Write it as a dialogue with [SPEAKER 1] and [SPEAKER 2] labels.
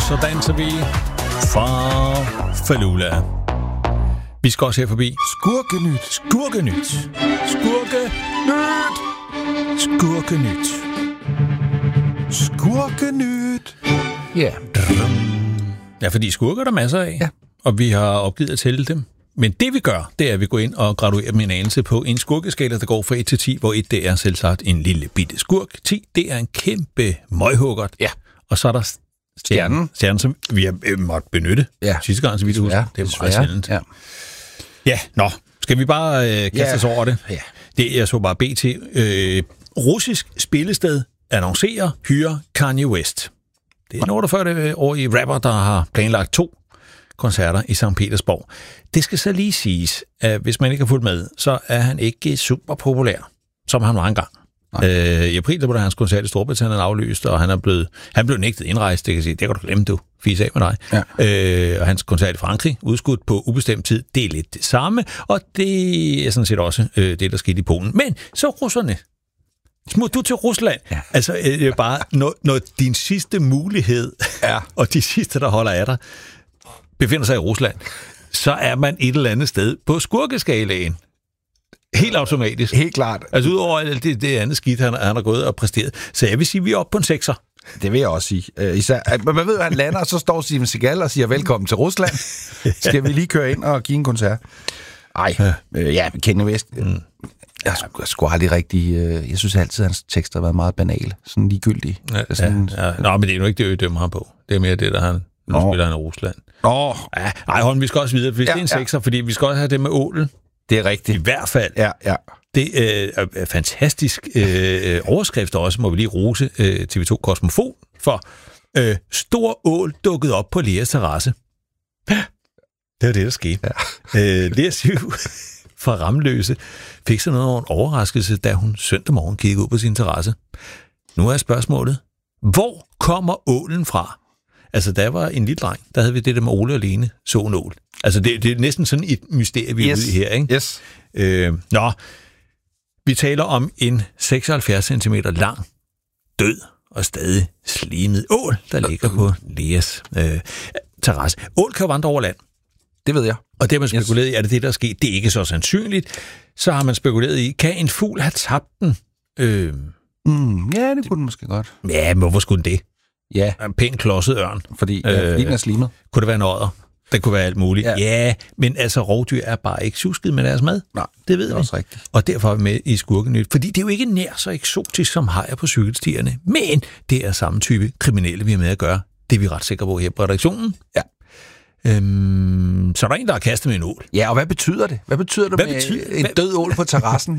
[SPEAKER 1] så danser vi fra Falula. Vi skal også her forbi
[SPEAKER 2] Skurkenyt.
[SPEAKER 1] Skurkenyt. Skurkenyt. Skurkenyt.
[SPEAKER 2] Skurkenyt.
[SPEAKER 1] Ja. Ja, fordi skurker er der masser af.
[SPEAKER 2] Ja.
[SPEAKER 1] Og vi har opgivet at tælle dem. Men det vi gør, det er, at vi går ind og graduerer dem en anelse på en skurkeskala, der går fra 1 til 10, hvor 1 det er selvsagt en lille bitte skurk. 10 det er en kæmpe møghuggert.
[SPEAKER 2] Ja.
[SPEAKER 1] Og så er der stjernen, som vi har måttet benytte sidste gang, så vidt jeg husker. Det er meget sjældent. Ja, skal vi bare kaste os over det?
[SPEAKER 2] Ja.
[SPEAKER 1] Det er så bare BT. Russisk spillested annoncerer hyre Kanye West. Det er en 48-årig rapper, der har planlagt 2 koncerter i St. Petersborg. Det skal så lige siges, at hvis man ikke har fulgt med, så er han ikke super populær, som han var engang. I april der blev hans koncert i Storbritannien aflyst, og han blev nægtet indrejse. Det kan sige, det kan du glemme, du fise af med dig. Ja. Og hans koncert i Frankrig, udskudt på ubestemt tid, det er lidt det samme, og det er sådan set også det, der skete i Polen. Men så russerne. Smut du til Rusland. Ja. Altså, det er bare, når din sidste mulighed, og de sidste, der holder af dig, befinder sig i Rusland, så er man et eller andet sted på skurkeskalaen. Helt automatisk.
[SPEAKER 2] Helt klart.
[SPEAKER 1] Altså udover alt det andet skidt, han har gået og præsteret. Så jeg vil sige, at vi er oppe på en 6'er.
[SPEAKER 2] Det vil jeg også sige. Især, man ved, at han lander, og så står Steven Seagal og siger, velkommen til Rusland. Skal vi lige køre ind og give en koncert? Kanye West. Jeg sgu aldrig rigtig... Jeg synes altid, at hans tekster har været meget banale. Sådan ligegyldige.
[SPEAKER 1] Nå, men det er jo ikke det, jeg dømmer ham på. Det er mere det, der han... Nu spiller han i Rusland. Holm, vi skal også videre, for det er en 6'er, fordi vi skal også have det med ålen.
[SPEAKER 2] Det er rigtigt.
[SPEAKER 1] I hvert fald.
[SPEAKER 2] Ja.
[SPEAKER 1] Det er fantastisk overskrifter også, må vi lige rose TV2 Kosmofon for. Stor ål dukket op på Leas terrasse. Det var det, der skete. Ja. Lea Siv fra Ramløse fik sådan noget af en overraskelse, da hun søndag morgen kiggede ud på sin terrasse. Nu er spørgsmålet, hvor kommer ålen fra? Altså, da jeg var en lille dreng, der havde vi det der med Ole og Lene så en ål. Altså, det er næsten sådan et mysterie, vi er ude i her, ikke?
[SPEAKER 2] Yes.
[SPEAKER 1] Vi taler om en 76 cm lang, død og stadig slimet ål, der ligger på Leas terrasse. Ål kan jo vandre over land.
[SPEAKER 2] Det ved jeg.
[SPEAKER 1] Og det har man spekuleret i, er det der er sket? Det er ikke så sandsynligt. Så har man spekuleret i, kan en fugl have tabt den?
[SPEAKER 2] Ja, det kunne den måske godt.
[SPEAKER 1] Ja, men hvorfor skulle den det?
[SPEAKER 2] Ja.
[SPEAKER 1] En pæn klodset ørn.
[SPEAKER 2] Fordi den er slimet.
[SPEAKER 1] Kunne det være en odder? Det kunne være alt muligt. Ja, men altså rovdyr er bare ikke susket med deres mad.
[SPEAKER 2] Nej,
[SPEAKER 1] det ved
[SPEAKER 2] det er
[SPEAKER 1] vi.
[SPEAKER 2] også rigtigt.
[SPEAKER 1] Og derfor er vi med i Skurkenyt. Fordi det er jo ikke nær så eksotisk som hajer på cykelstierne. Men det er samme type kriminelle, vi har med at gøre. Det er vi ret sikre på her på redaktionen.
[SPEAKER 2] Ja.
[SPEAKER 1] Så er der en, der har kastet med en ål.
[SPEAKER 2] Ja, og hvad betyder det? Hvad betyder det med en død ål på terrassen?